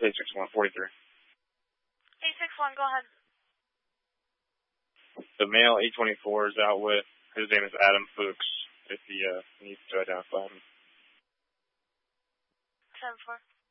86143. 861, go ahead. The male 824 is out with, his name is Adam Fuchs, if he needs to identify him. 7-4.